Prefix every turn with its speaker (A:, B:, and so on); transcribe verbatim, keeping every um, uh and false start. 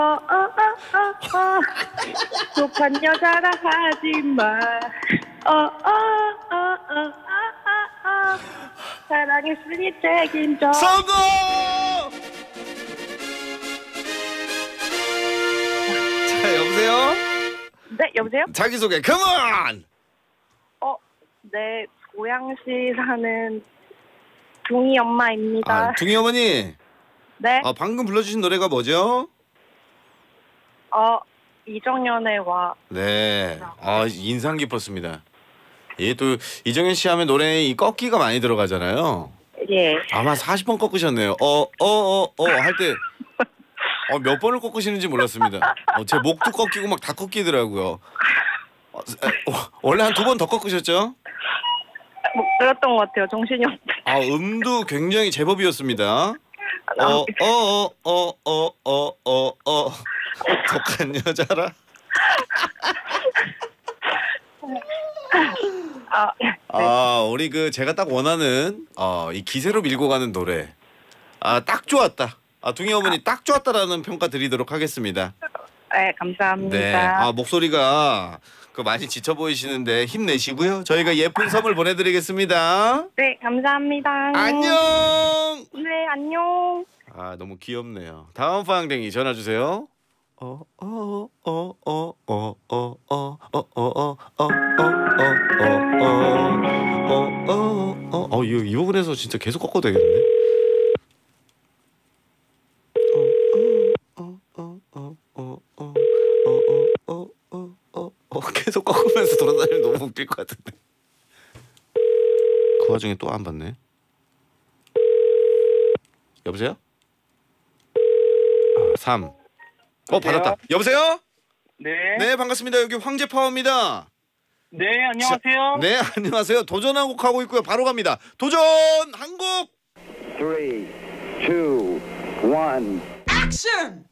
A: 어, 어, 어, 어, 어. 독한 여자라 하지 마. 어, 어, 어, 어, 어, 어, 어. 사랑했으니 책임져.
B: 성공! 자, 여보세요?
A: 네, 여보세요?
B: 자기소개, 컴온!
A: 어, 네, 고양시 사는 둥이 엄마입니다.
B: 아, 둥이 어머니.
A: 네,
B: 아, 방금 불러주신 노래가 뭐죠?
A: 어, 이정현의 와.
B: 네. 아, 인상 깊었습니다. 예, 또 이정현 씨 하면 노래에 이 꺾기가 많이 들어가잖아요.
A: 예.
B: 아마 사십 번 꺾으셨네요. 어, 어, 어, 어 할 때 어, 몇 번을 꺾으시는지 몰랐습니다. 어, 제 목도 꺾이고 막 다 꺾이더라고요. 어, 어, 원래 한 두 번 더 꺾으셨죠?
A: 못 들었던 것 같아요. 정신이 없.
B: 아, 음도 굉장히 제법이었습니다. 어, 어, 어, 어, 어, 어, 어, 어. 독한 여자라.
A: 아, 네.
B: 아, 우리 그 제가 딱 원하는 어, 이 기세로 밀고 가는 노래. 아, 딱 좋았다. 아, 둥이 어머니 딱 좋았다라는 평가 드리도록 하겠습니다.
A: 네, 감사합니다.
B: 네. 아, 목소리가 그 많이 지쳐 보이시는데 힘내시고요. 저희가 예쁜 선물 보내드리겠습니다.
A: 네, 감사합니다.
B: 안녕.
A: 네, 안녕.
B: 아, 너무 귀엽네요. 다음 파항댕이 전화 주세요. 어, 어, 어, 어, 어, 어, 어, 어, 어, 어, 어, 어, 어, 어, 어, 어, 어, 이, 이 부분에서 진짜 계속 꺾어도 되겠는데? 어, 어, 어, 어, 어, 어, 어, 어, 어, 어, 계속 꺾으면서 돌아다니면 너무 웃길 것 같은데. 그 와중에 또 안 받네. 여보세요? 아, 삼. 어, 받았다. 여보세요?
C: 네.
B: 네, 반갑습니다. 여기 황제파워입니다.
C: 네, 안녕하세요.
B: 네, 안녕하세요. 도전 한 곡 하고 있고요. 바로 갑니다. 도전 한 곡.
D: three, two, one.
E: Action!